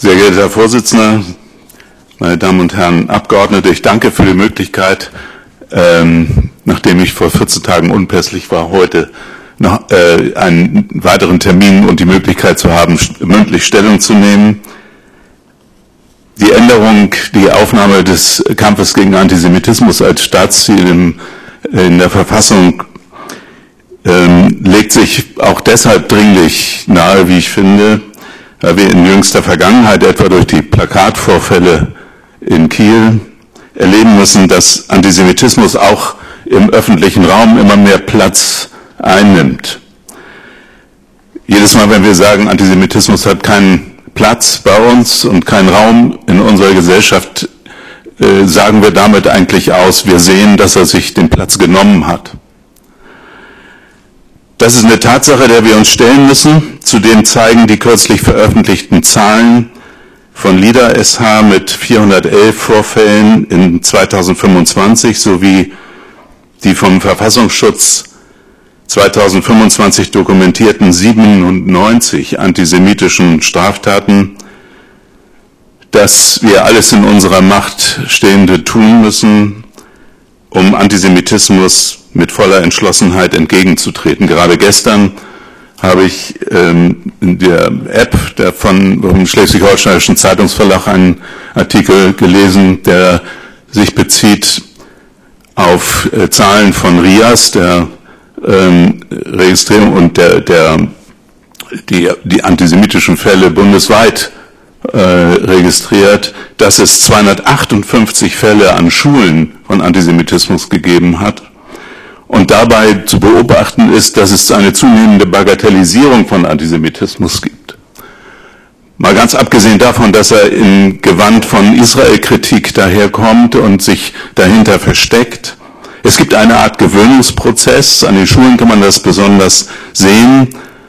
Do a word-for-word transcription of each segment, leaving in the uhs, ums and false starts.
Sehr geehrter Herr Vorsitzender, meine Damen und Herren Abgeordnete, ich danke für die Möglichkeit, ähm, nachdem ich vor vierzehn Tagen unpässlich war, heute noch äh, einen weiteren Termin und die Möglichkeit zu haben, mündlich Stellung zu nehmen. Die Änderung, die Aufnahme des Kampfes gegen Antisemitismus als Staatsziel im, in der Verfassung ähm, legt sich auch deshalb dringlich nahe, wie ich finde, weil wir in jüngster Vergangenheit, etwa durch die Plakatvorfälle in Kiel, erleben müssen, dass Antisemitismus auch im öffentlichen Raum immer mehr Platz einnimmt. Jedes Mal, wenn wir sagen, Antisemitismus hat keinen Platz bei uns und keinen Raum in unserer Gesellschaft, äh, sagen wir damit eigentlich aus, wir sehen, dass er sich den Platz genommen hat. Das ist eine Tatsache, der wir uns stellen müssen. Zudem zeigen die kürzlich veröffentlichten Zahlen von LIDA S H mit vierhundertelf Vorfällen in zweitausendfünfundzwanzig sowie die vom Verfassungsschutz zweitausendfünfundzwanzig dokumentierten siebenundneunzig antisemitischen Straftaten, dass wir alles in unserer Macht Stehende tun müssen, um Antisemitismus mit voller Entschlossenheit entgegenzutreten. Gerade gestern habe ich ähm, in der App der von dem Schleswig-Holsteinischen Zeitungsverlag einen Artikel gelesen, der sich bezieht auf äh, Zahlen von R I A S, der ähm, Registrierung und der, der die, die antisemitischen Fälle bundesweit äh, registriert, dass es zweihundertachtundfünfzig Fälle an Schulen von Antisemitismus gegeben hat. Und dabei zu beobachten ist, dass es eine zunehmende Bagatellisierung von Antisemitismus gibt. Mal ganz abgesehen davon, dass er im Gewand von Israel-Kritik daherkommt und sich dahinter versteckt. Es gibt eine Art Gewöhnungsprozess, an den Schulen kann man das besonders sehen.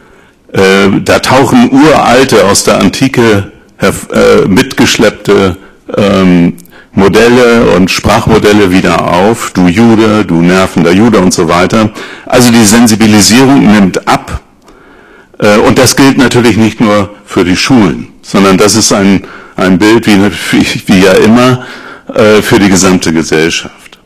Äh, da tauchen uralte, aus der Antike äh, mitgeschleppte ähm, Modelle und Sprachmodelle wieder auf, du Jude, du nervender Jude und so weiter. Also die Sensibilisierung nimmt ab äh, und das gilt natürlich nicht nur für die Schulen, sondern das ist ein, ein Bild, wie, wie, wie ja immer, äh, für die gesamte Gesellschaft.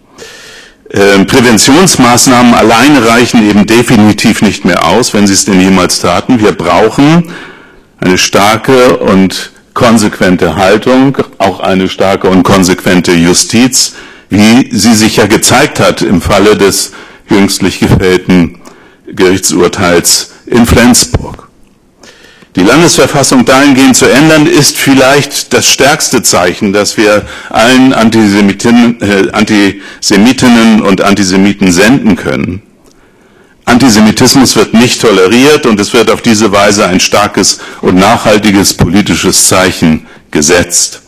Äh, Präventionsmaßnahmen alleine reichen eben definitiv nicht mehr aus, wenn sie es denn jemals taten. Wir brauchen eine starke und konsequente Haltung, auch eine starke und konsequente Justiz, wie sie sich ja gezeigt hat im Falle des jüngstlich gefällten Gerichtsurteils in Flensburg. Die Landesverfassung dahingehend zu ändern, ist vielleicht das stärkste Zeichen, das wir allen Antisemitinnen, äh, Antisemitinnen und Antisemiten senden können. Antisemitismus wird nicht toleriert und es wird auf diese Weise ein starkes und nachhaltiges politisches Zeichen gesetzt.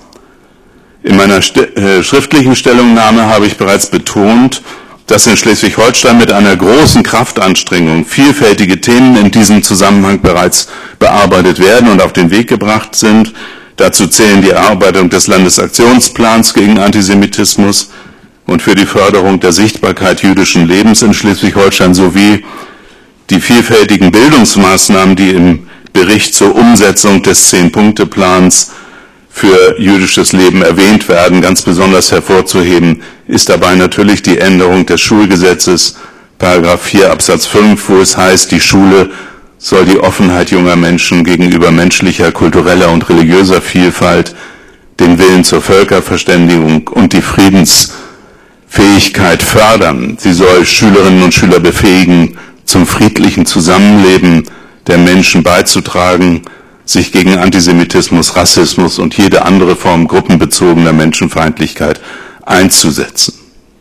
In meiner st- äh, schriftlichen Stellungnahme habe ich bereits betont, dass in Schleswig-Holstein mit einer großen Kraftanstrengung vielfältige Themen in diesem Zusammenhang bereits bearbeitet werden und auf den Weg gebracht sind. Dazu zählen die Erarbeitung des Landesaktionsplans gegen Antisemitismus und für die Förderung der Sichtbarkeit jüdischen Lebens in Schleswig-Holstein sowie die vielfältigen Bildungsmaßnahmen, die im Bericht zur Umsetzung des Zehn-Punkte-Plans für jüdisches Leben erwähnt werden. Ganz besonders hervorzuheben ist dabei natürlich die Änderung des Schulgesetzes, Paragraph vier Absatz fünf, wo es heißt, die Schule soll die Offenheit junger Menschen gegenüber menschlicher, kultureller und religiöser Vielfalt, den Willen zur Völkerverständigung und die Friedensfähigkeit fördern. Sie soll Schülerinnen und Schüler befähigen, zum friedlichen Zusammenleben der Menschen beizutragen, sich gegen Antisemitismus, Rassismus und jede andere Form gruppenbezogener Menschenfeindlichkeit einzusetzen.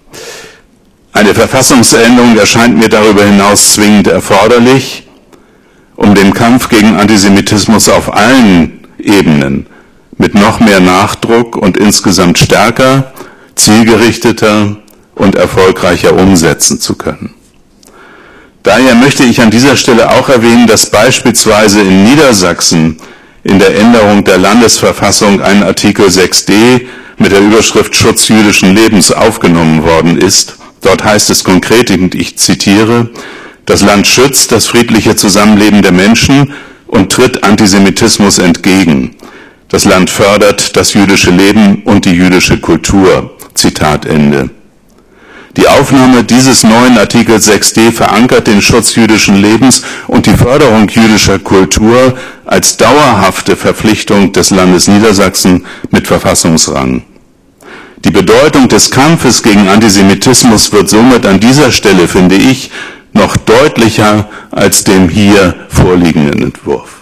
Eine Verfassungsänderung erscheint mir darüber hinaus zwingend erforderlich, um den Kampf gegen Antisemitismus auf allen Ebenen mit noch mehr Nachdruck und insgesamt stärker, zielgerichteter und erfolgreicher umsetzen zu können. Daher möchte ich an dieser Stelle auch erwähnen, dass beispielsweise in Niedersachsen in der Änderung der Landesverfassung ein Artikel sechs d mit der Überschrift Schutz jüdischen Lebens aufgenommen worden ist. Dort heißt es konkret, und ich zitiere, das Land schützt das friedliche Zusammenleben der Menschen und tritt Antisemitismus entgegen. Das Land fördert das jüdische Leben und die jüdische Kultur. Zitat Ende. Die Aufnahme dieses neuen Artikels sechs d verankert den Schutz jüdischen Lebens und die Förderung jüdischer Kultur als dauerhafte Verpflichtung des Landes Niedersachsen mit Verfassungsrang. Die Bedeutung des Kampfes gegen Antisemitismus wird somit an dieser Stelle, finde ich, noch deutlicher als dem hier vorliegenden Entwurf.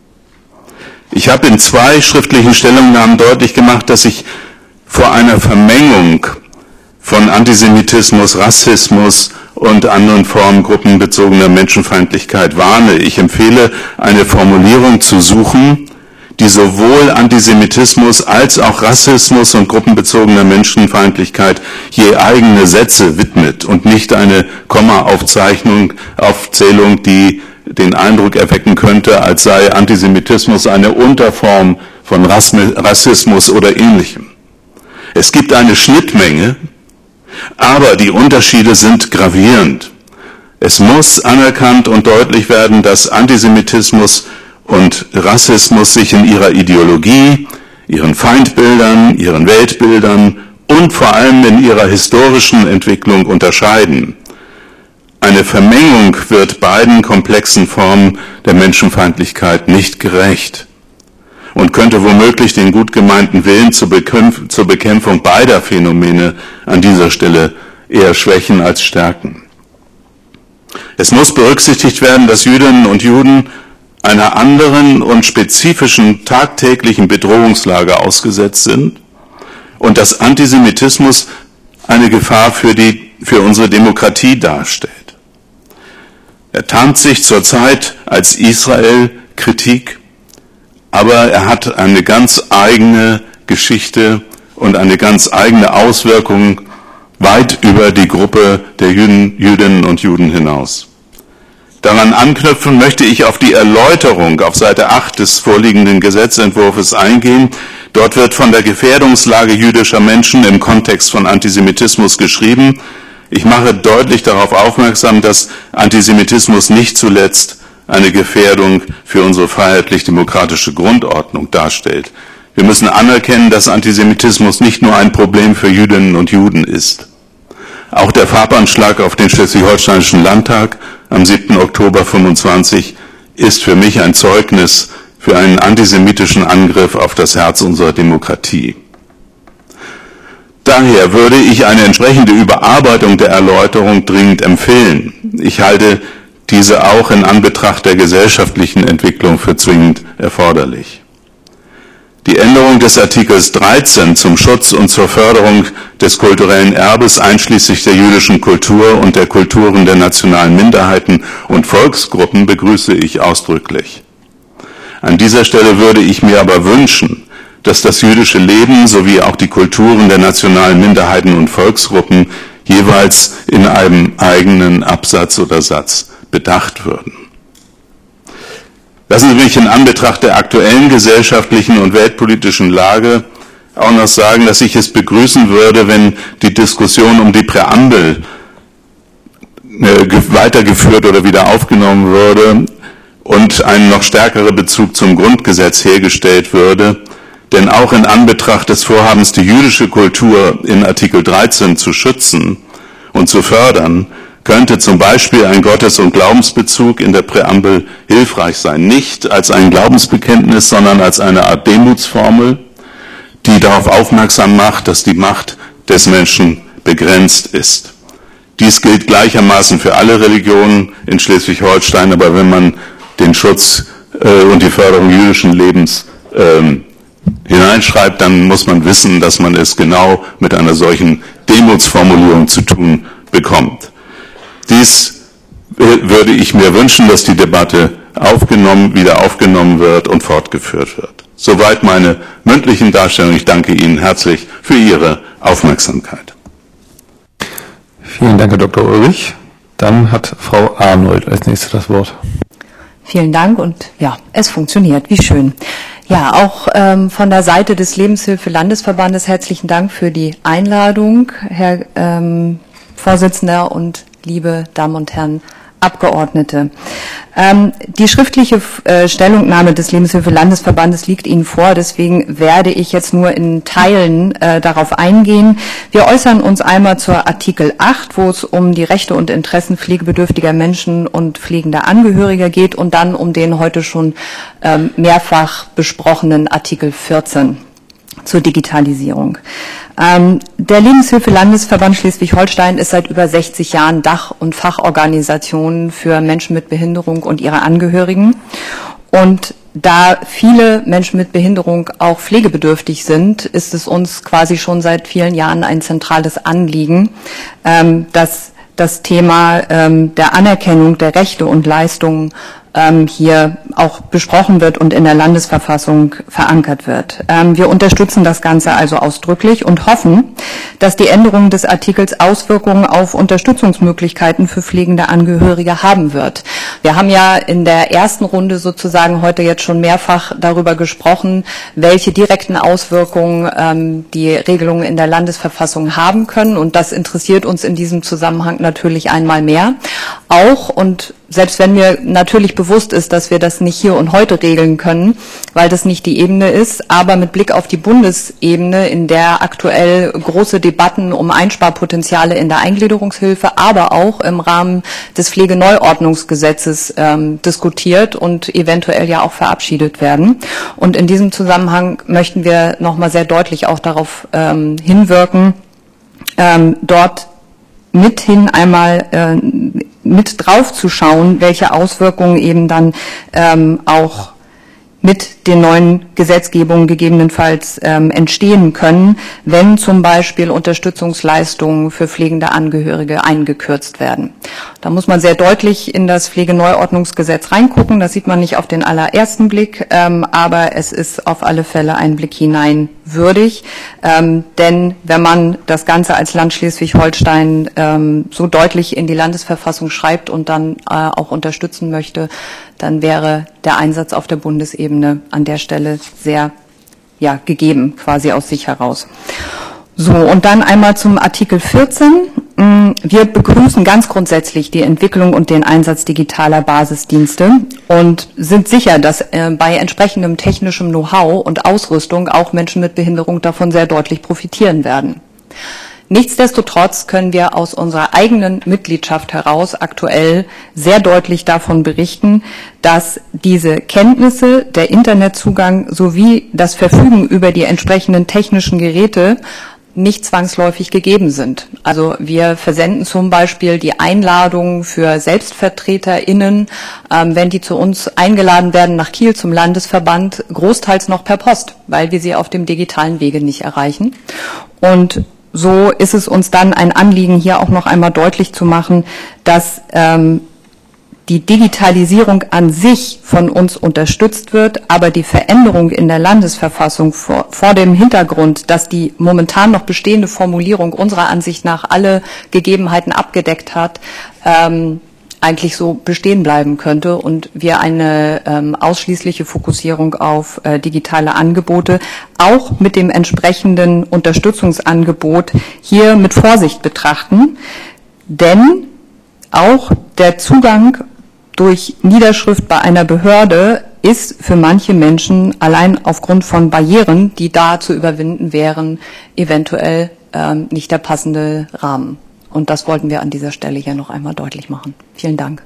Ich habe in zwei schriftlichen Stellungnahmen deutlich gemacht, dass ich vor einer Vermengung von Antisemitismus, Rassismus und anderen Formen gruppenbezogener Menschenfeindlichkeit warne. Ich empfehle, eine Formulierung zu suchen, die sowohl Antisemitismus als auch Rassismus und gruppenbezogener Menschenfeindlichkeit je eigene Sätze widmet und nicht eine Komma-Aufzeichnung, Aufzählung, die den Eindruck erwecken könnte, als sei Antisemitismus eine Unterform von Rassismus oder Ähnlichem. Es gibt eine Schnittmenge, aber die Unterschiede sind gravierend. Es muss anerkannt und deutlich werden, dass Antisemitismus und Rassismus sich in ihrer Ideologie, ihren Feindbildern, ihren Weltbildern und vor allem in ihrer historischen Entwicklung unterscheiden. Eine Vermengung wird beiden komplexen Formen der Menschenfeindlichkeit nicht gerecht und könnte womöglich den gut gemeinten Willen zur Bekämpfung beider Phänomene an dieser Stelle eher schwächen als stärken. Es muss berücksichtigt werden, dass Jüdinnen und Juden einer anderen und spezifischen tagtäglichen Bedrohungslage ausgesetzt sind und dass Antisemitismus eine Gefahr für die, für unsere Demokratie darstellt. Er tarnt sich zurzeit als Israel-Kritik, aber er hat eine ganz eigene Geschichte und eine ganz eigene Auswirkung weit über die Gruppe der Jüden, Jüdinnen und Juden hinaus. Daran anknüpfen möchte ich auf die Erläuterung auf Seite acht des vorliegenden Gesetzentwurfs eingehen. Dort wird von der Gefährdungslage jüdischer Menschen im Kontext von Antisemitismus geschrieben. Ich mache deutlich darauf aufmerksam, dass Antisemitismus nicht zuletzt eine Gefährdung für unsere freiheitlich-demokratische Grundordnung darstellt. Wir müssen anerkennen, dass Antisemitismus nicht nur ein Problem für Jüdinnen und Juden ist. Auch der Farbanschlag auf den Schleswig-Holsteinischen Landtag am siebten Oktober fünfundzwanzig ist für mich ein Zeugnis für einen antisemitischen Angriff auf das Herz unserer Demokratie. Daher würde ich eine entsprechende Überarbeitung der Erläuterung dringend empfehlen. Ich halte diese auch in Anbetracht der gesellschaftlichen Entwicklung für zwingend erforderlich. Die Änderung des Artikels dreizehn zum Schutz und zur Förderung des kulturellen Erbes einschließlich der jüdischen Kultur und der Kulturen der nationalen Minderheiten und Volksgruppen begrüße ich ausdrücklich. An dieser Stelle würde ich mir aber wünschen, dass das jüdische Leben sowie auch die Kulturen der nationalen Minderheiten und Volksgruppen jeweils in einem eigenen Absatz oder Satz bedacht würden. Lassen Sie mich in Anbetracht der aktuellen gesellschaftlichen und weltpolitischen Lage auch noch sagen, dass ich es begrüßen würde, wenn die Diskussion um die Präambel weitergeführt oder wieder aufgenommen würde und ein noch stärkerer Bezug zum Grundgesetz hergestellt würde. Denn auch in Anbetracht des Vorhabens, die jüdische Kultur in Artikel dreizehn zu schützen und zu fördern, könnte zum Beispiel ein Gottes- und Glaubensbezug in der Präambel hilfreich sein. Nicht als ein Glaubensbekenntnis, sondern als eine Art Demutsformel, die darauf aufmerksam macht, dass die Macht des Menschen begrenzt ist. Dies gilt gleichermaßen für alle Religionen in Schleswig-Holstein, aber wenn man den Schutz äh, und die Förderung jüdischen Lebens ähm, hineinschreibt, dann muss man wissen, dass man es genau mit einer solchen Demutsformulierung zu tun bekommt. Dies würde ich mir wünschen, dass die Debatte aufgenommen, wieder aufgenommen wird und fortgeführt wird. Soweit meine mündlichen Darstellungen. Ich danke Ihnen herzlich für Ihre Aufmerksamkeit. Vielen Dank, Herr Doktor Ulrich. Dann hat Frau Arnold als nächstes das Wort. Vielen Dank und ja, es funktioniert. Wie schön. Ja, auch ähm, von der Seite des Lebenshilfe-Landesverbandes herzlichen Dank für die Einladung, Herr ähm, Vorsitzender und liebe Damen und Herren Abgeordnete. Ähm, die schriftliche äh, Stellungnahme des Lebenshilfe-Landesverbandes liegt Ihnen vor, deswegen werde ich jetzt nur in Teilen äh, darauf eingehen. Wir äußern uns einmal zur Artikel acht, wo es um die Rechte und Interessen pflegebedürftiger Menschen und pflegender Angehöriger geht, und dann um den heute schon ähm, mehrfach besprochenen Artikel vierzehn zur Digitalisierung. Ähm, der Lebenshilfe-Landesverband Schleswig-Holstein ist seit über sechzig Jahren Dach- und Fachorganisation für Menschen mit Behinderung und ihre Angehörigen. Und da viele Menschen mit Behinderung auch pflegebedürftig sind, ist es uns quasi schon seit vielen Jahren ein zentrales Anliegen, ähm, dass das Thema ähm, der Anerkennung der Rechte und Leistungen ähm, hier auch besprochen wird und in der Landesverfassung verankert wird. Ähm, wir unterstützen das Ganze also ausdrücklich und hoffen, dass die Änderung des Artikels Auswirkungen auf Unterstützungsmöglichkeiten für pflegende Angehörige haben wird. Wir haben ja in der ersten Runde sozusagen heute jetzt schon mehrfach darüber gesprochen, welche direkten Auswirkungen ähm, die Regelungen in der Landesverfassung haben können, und das interessiert uns in diesem Zusammenhang natürlich einmal mehr. Auch, und selbst wenn mir natürlich bewusst ist, dass wir das nicht hier und heute regeln können, weil das nicht die Ebene ist, aber mit Blick auf die Bundesebene, in der aktuell große Debatten um Einsparpotenziale in der Eingliederungshilfe, aber auch im Rahmen des Pflegeneuordnungsgesetzes ähm, diskutiert und eventuell ja auch verabschiedet werden. Und in diesem Zusammenhang möchten wir nochmal sehr deutlich auch darauf ähm, hinwirken, ähm, dort mithin einmal äh, mit drauf zu schauen, welche Auswirkungen eben dann ähm, auch mit den neuen Gesetzgebungen gegebenenfalls ähm, entstehen können, wenn zum Beispiel Unterstützungsleistungen für pflegende Angehörige eingekürzt werden. Da muss man sehr deutlich in das Pflegeneuordnungsgesetz reingucken. Das sieht man nicht auf den allerersten Blick, ähm, aber es ist auf alle Fälle ein Blick hinein würdig. Ähm, denn wenn man das Ganze als Land Schleswig-Holstein ähm, so deutlich in die Landesverfassung schreibt und dann äh, auch unterstützen möchte, dann wäre der Einsatz auf der Bundesebene an der Stelle sehr ja, gegeben, quasi aus sich heraus. So, und dann einmal zum Artikel vierzehn. Wir begrüßen ganz grundsätzlich die Entwicklung und den Einsatz digitaler Basisdienste und sind sicher, dass äh, bei entsprechendem technischem Know-how und Ausrüstung auch Menschen mit Behinderung davon sehr deutlich profitieren werden. Nichtsdestotrotz können wir aus unserer eigenen Mitgliedschaft heraus aktuell sehr deutlich davon berichten, dass diese Kenntnisse, der Internetzugang sowie das Verfügen über die entsprechenden technischen Geräte nicht zwangsläufig gegeben sind. Also wir versenden zum Beispiel die Einladungen für SelbstvertreterInnen, ähm, wenn die zu uns eingeladen werden nach Kiel zum Landesverband, großteils noch per Post, weil wir sie auf dem digitalen Wege nicht erreichen. Und so ist es uns dann ein Anliegen, hier auch noch einmal deutlich zu machen, dass ähm, die Digitalisierung an sich von uns unterstützt wird, aber die Veränderung in der Landesverfassung vor, vor dem Hintergrund, dass die momentan noch bestehende Formulierung unserer Ansicht nach alle Gegebenheiten abgedeckt hat, ähm, eigentlich so bestehen bleiben könnte und wir eine ähm, ausschließliche Fokussierung auf äh, digitale Angebote auch mit dem entsprechenden Unterstützungsangebot hier mit Vorsicht betrachten. Denn auch der Zugang durch Niederschrift bei einer Behörde ist für manche Menschen allein aufgrund von Barrieren, die da zu überwinden wären, eventuell ähm, nicht der passende Rahmen. Und das wollten wir an dieser Stelle hier noch einmal deutlich machen. Vielen Dank.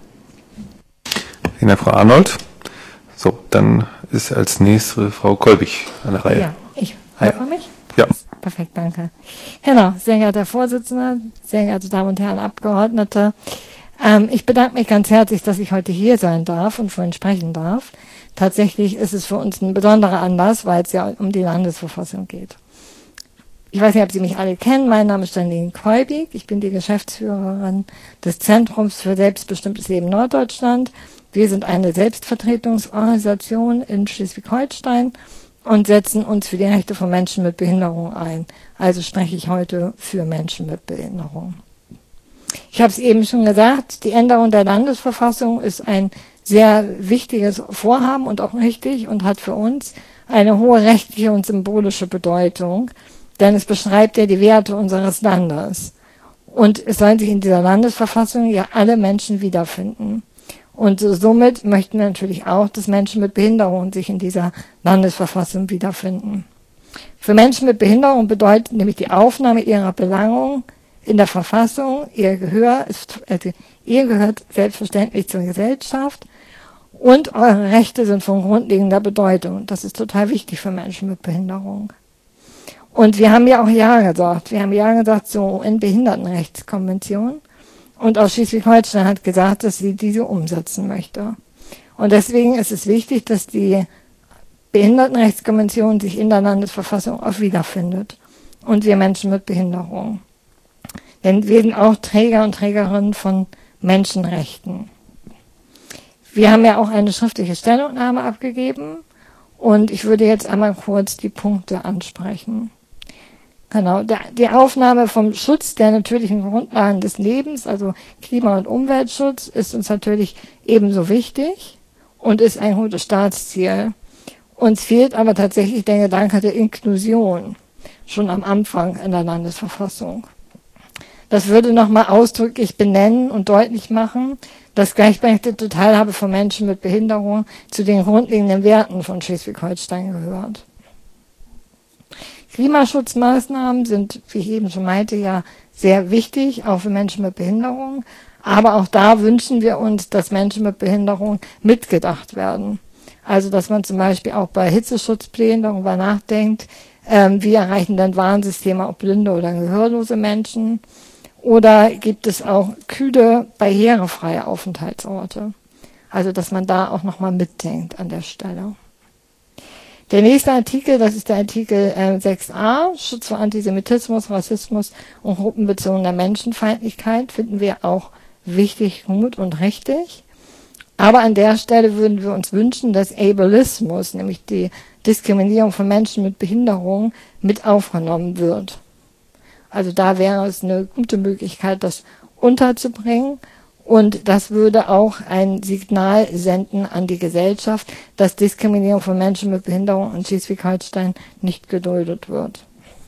Vielen Dank, Frau Arnold. So, dann ist als nächste Frau Kolbig an der Reihe. Ja, ich. Ah, Hört man mich? Ja. Perfekt, danke. Genau, sehr geehrter Herr Vorsitzender, sehr geehrte Damen und Herren Abgeordnete. Ähm, ich bedanke mich ganz herzlich, dass ich heute hier sein darf und vorhin sprechen darf. Tatsächlich ist es für uns ein besonderer Anlass, weil es ja um die Landesverfassung geht. Ich weiß nicht, ob Sie mich alle kennen. Mein Name ist Janine Kolbig. Ich bin die Geschäftsführerin des Zentrums für selbstbestimmtes Leben Norddeutschland. Wir sind eine Selbstvertretungsorganisation in Schleswig-Holstein und setzen uns für die Rechte von Menschen mit Behinderung ein. Also spreche ich heute für Menschen mit Behinderung. Ich habe es eben schon gesagt, die Änderung der Landesverfassung ist ein sehr wichtiges Vorhaben und auch richtig und hat für uns eine hohe rechtliche und symbolische Bedeutung, denn es beschreibt ja die Werte unseres Landes. Und es sollen sich in dieser Landesverfassung ja alle Menschen wiederfinden. Und somit möchten wir natürlich auch, dass Menschen mit Behinderung sich in dieser Landesverfassung wiederfinden. Für Menschen mit Behinderung bedeutet nämlich die Aufnahme ihrer Belangung in der Verfassung, ihr Gehör ist, also ihr gehört selbstverständlich zur Gesellschaft und eure Rechte sind von grundlegender Bedeutung. Das ist total wichtig für Menschen mit Behinderung. Und wir haben ja auch Ja gesagt. Wir haben Ja gesagt zur U N-Behindertenrechtskonvention. Und auch Schleswig-Holstein hat gesagt, dass sie diese umsetzen möchte. Und deswegen ist es wichtig, dass die Behindertenrechtskonvention sich in der Landesverfassung auch wiederfindet. Und wir Menschen mit Behinderung. Denn wir sind auch Träger und Trägerinnen von Menschenrechten. Wir haben ja auch eine schriftliche Stellungnahme abgegeben. Und ich würde jetzt einmal kurz die Punkte ansprechen. Genau, der, die Aufnahme vom Schutz der natürlichen Grundlagen des Lebens, also Klima- und Umweltschutz, ist uns natürlich ebenso wichtig und ist ein gutes Staatsziel. Uns fehlt aber tatsächlich der Gedanke der Inklusion, schon am Anfang in der Landesverfassung. Das würde nochmal ausdrücklich benennen und deutlich machen, dass gleichberechtigte Teilhabe von Menschen mit Behinderung zu den grundlegenden Werten von Schleswig-Holstein gehört. Klimaschutzmaßnahmen sind, wie ich eben schon meinte, ja sehr wichtig, auch für Menschen mit Behinderung. Aber auch da wünschen wir uns, dass Menschen mit Behinderung mitgedacht werden. Also, dass man zum Beispiel auch bei Hitzeschutzplänen darüber nachdenkt, ähm, wie erreichen denn Warnsysteme auch blinde oder gehörlose Menschen? Oder gibt es auch kühle, barrierefreie Aufenthaltsorte? Also, dass man da auch nochmal mitdenkt an der Stelle. Der nächste Artikel, das ist der Artikel äh, sechs a, Schutz vor Antisemitismus, Rassismus und gruppenbezogener Menschenfeindlichkeit, finden wir auch wichtig, gut und richtig. Aber an der Stelle würden wir uns wünschen, dass Ableismus, nämlich die Diskriminierung von Menschen mit Behinderung, mit aufgenommen wird. Also da wäre es eine gute Möglichkeit, das unterzubringen. Und das würde auch ein Signal senden an die Gesellschaft, dass Diskriminierung von Menschen mit Behinderung in Schleswig-Holstein nicht geduldet wird.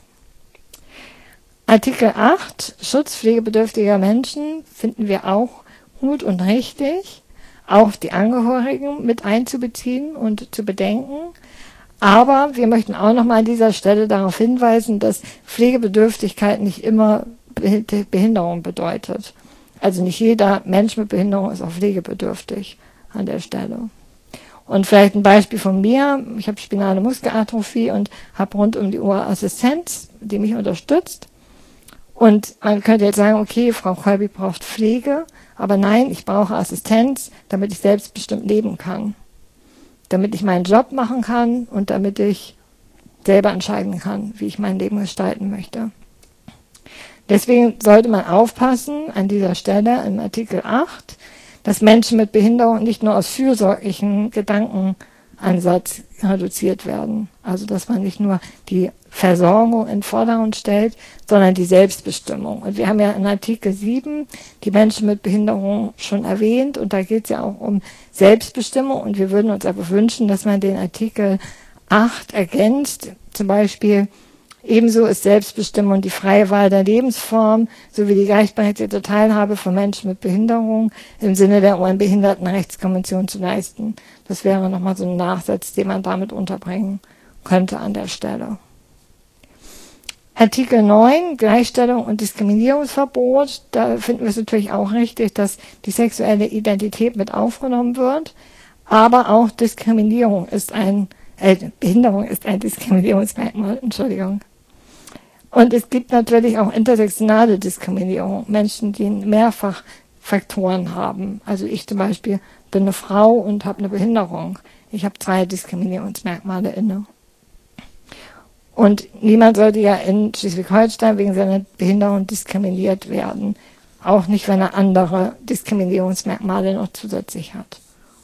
Artikel acht, Schutz pflegebedürftiger Menschen, finden wir auch gut und richtig, auch die Angehörigen mit einzubeziehen und zu bedenken. Aber wir möchten auch nochmal an dieser Stelle darauf hinweisen, dass Pflegebedürftigkeit nicht immer Behinderung bedeutet. Also nicht jeder Mensch mit Behinderung ist auch pflegebedürftig an der Stelle. Und vielleicht ein Beispiel von mir. Ich habe spinale Muskelatrophie und habe rund um die Uhr Assistenz, die mich unterstützt. Und man könnte jetzt sagen, okay, Frau Kolby braucht Pflege, aber nein, ich brauche Assistenz, damit ich selbstbestimmt leben kann. Damit ich meinen Job machen kann und damit ich selber entscheiden kann, wie ich mein Leben gestalten möchte. Deswegen sollte man aufpassen an dieser Stelle im Artikel acht, dass Menschen mit Behinderung nicht nur aus fürsorglichen Gedankenansatz reduziert werden. Also dass man nicht nur die Versorgung in den Vordergrund stellt, sondern die Selbstbestimmung. Und wir haben ja in Artikel sieben die Menschen mit Behinderung schon erwähnt und da geht es ja auch um Selbstbestimmung und wir würden uns aber wünschen, dass man den Artikel acht ergänzt, zum Beispiel ebenso ist Selbstbestimmung die freie Wahl der Lebensform sowie die gleichberechtigte Teilhabe von Menschen mit Behinderung im Sinne der U N-Behindertenrechtskonvention zu leisten. Das wäre nochmal so ein Nachsatz, den man damit unterbringen könnte an der Stelle. Artikel neun, Gleichstellung und Diskriminierungsverbot. Da finden wir es natürlich auch richtig, dass die sexuelle Identität mit aufgenommen wird. Aber auch Diskriminierung ist ein, äh, Behinderung ist ein Diskriminierungsmerkmal, Entschuldigung. Und es gibt natürlich auch intersektionale Diskriminierung, Menschen, die mehrfach Faktoren haben. Also ich zum Beispiel bin eine Frau und habe eine Behinderung. Ich habe zwei Diskriminierungsmerkmale inne. Und niemand sollte ja in Schleswig-Holstein wegen seiner Behinderung diskriminiert werden. Auch nicht, wenn er andere Diskriminierungsmerkmale noch zusätzlich hat.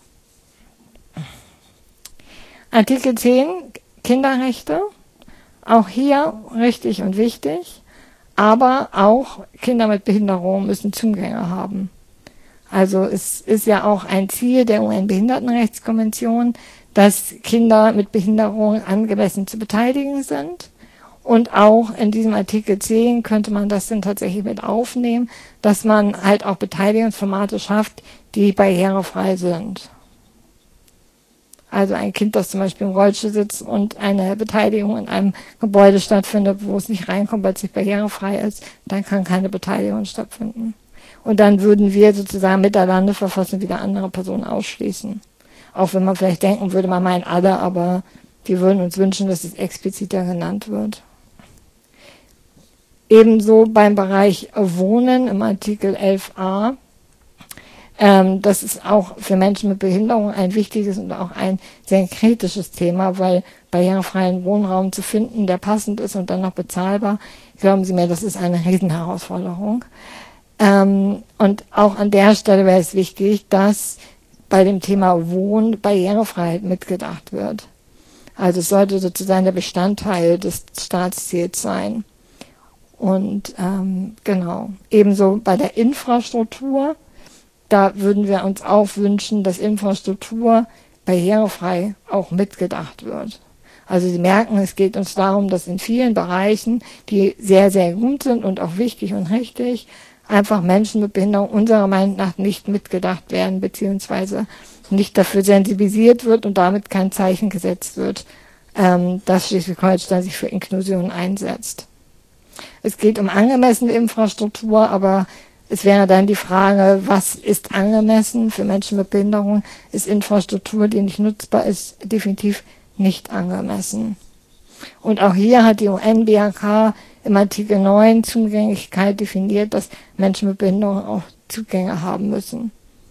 Artikel zehn, Kinderrechte. Auch hier richtig und wichtig, aber auch Kinder mit Behinderung müssen Zugänge haben. Also es ist ja auch ein Ziel der U N-Behindertenrechtskonvention, dass Kinder mit Behinderung angemessen zu beteiligen sind. Und auch in diesem Artikel zehn könnte man das dann tatsächlich mit aufnehmen, dass man halt auch Beteiligungsformate schafft, die barrierefrei sind. Also ein Kind, das zum Beispiel im Rollstuhl sitzt und eine Beteiligung in einem Gebäude stattfindet, wo es nicht reinkommt, weil es nicht barrierefrei ist, dann kann keine Beteiligung stattfinden. Und dann würden wir sozusagen mit der Landesverfassung wieder andere Personen ausschließen. Auch wenn man vielleicht denken würde, man meint alle, aber wir würden uns wünschen, dass es expliziter genannt wird. Ebenso beim Bereich Wohnen im Artikel elf a. Ähm, das ist auch für Menschen mit Behinderung ein wichtiges und auch ein sehr kritisches Thema, weil barrierefreien Wohnraum zu finden, der passend ist und dann noch bezahlbar, glauben Sie mir, das ist eine Riesenherausforderung. Ähm, und auch an der Stelle wäre es wichtig, dass bei dem Thema Wohnen Barrierefreiheit mitgedacht wird. Also es sollte sozusagen der Bestandteil des Staatsziels sein. Und ähm, genau, ebenso bei der Infrastruktur, da würden wir uns auch wünschen, dass Infrastruktur barrierefrei auch mitgedacht wird. Also Sie merken, es geht uns darum, dass in vielen Bereichen, die sehr, sehr gut sind und auch wichtig und richtig, einfach Menschen mit Behinderung unserer Meinung nach nicht mitgedacht werden, beziehungsweise nicht dafür sensibilisiert wird und damit kein Zeichen gesetzt wird, ähm, dass Schleswig-Holstein sich für Inklusion einsetzt. Es geht um angemessene Infrastruktur, aber es wäre dann die Frage, was ist angemessen für Menschen mit Behinderung? Ist Infrastruktur, die nicht nutzbar ist, definitiv nicht angemessen. Und auch hier hat die U N B H K im Artikel neun Zugänglichkeit definiert, dass Menschen mit Behinderung auch Zugänge haben müssen.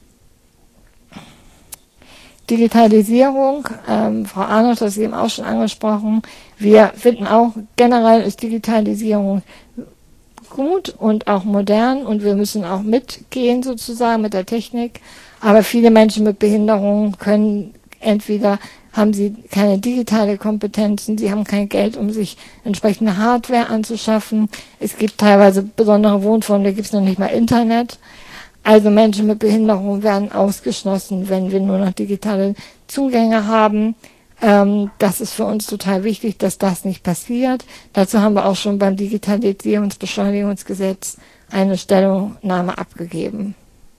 Digitalisierung, ähm, Frau Arnold hat es eben auch schon angesprochen. Wir finden auch, generell ist Digitalisierung gut und auch modern und wir müssen auch mitgehen sozusagen mit der Technik. Aber viele Menschen mit Behinderung können entweder haben sie keine digitale Kompetenzen, sie haben kein Geld, um sich entsprechende Hardware anzuschaffen. Es gibt teilweise besondere Wohnformen, da gibt es noch nicht mal Internet. Also Menschen mit Behinderung werden ausgeschlossen, wenn wir nur noch digitale Zugänge haben. Ähm, das ist für uns total wichtig, dass das nicht passiert. Dazu haben wir auch schon beim Digitalisierungsbeschleunigungsgesetz eine Stellungnahme abgegeben.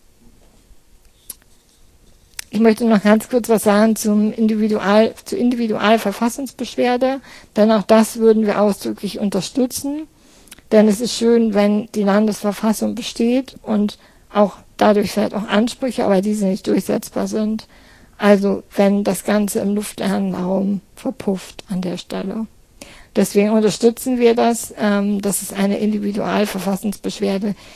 Ich möchte noch ganz kurz was sagen zum Individual, zur Individualverfassungsbeschwerde, denn auch das würden wir ausdrücklich unterstützen. Denn es ist schön, wenn die Landesverfassung besteht und auch dadurch vielleicht auch Ansprüche, aber diese nicht durchsetzbar sind. Also wenn das Ganze im luftleeren Raum verpufft an der Stelle. Deswegen unterstützen wir das, ähm, dass es eine Individualverfassungsbeschwerde